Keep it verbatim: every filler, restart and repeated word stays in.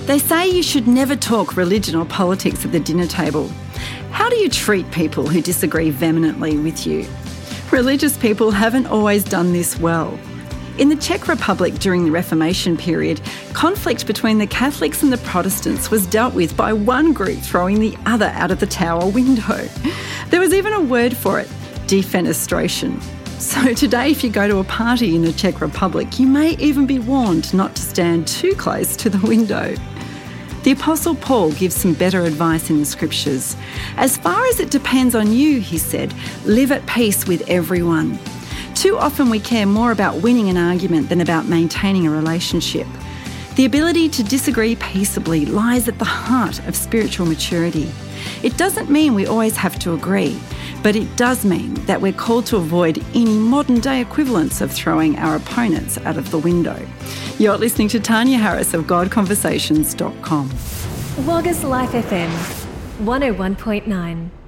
They say you should never talk religion or politics at the dinner table. How do you treat people who disagree vehemently with you? Religious people haven't always done this well. In the Czech Republic during the Reformation period, conflict between the Catholics and the Protestants was dealt with by one group throwing the other out of the tower window. There was even a word for it, defenestration. So today, if you go to a party in the Czech Republic, you may even be warned not to stand too close to the window. The Apostle Paul gives some better advice in the Scriptures. As far as it depends on you, he said, live at peace with everyone. Too often we care more about winning an argument than about maintaining a relationship. The ability to disagree peaceably lies at the heart of spiritual maturity. It doesn't mean we always have to agree, but it does mean that we're called to avoid any modern-day equivalents of throwing our opponents out of the window. You're listening to Tanya Harris of God Conversations dot com. Waggas Life F M, one oh one point nine.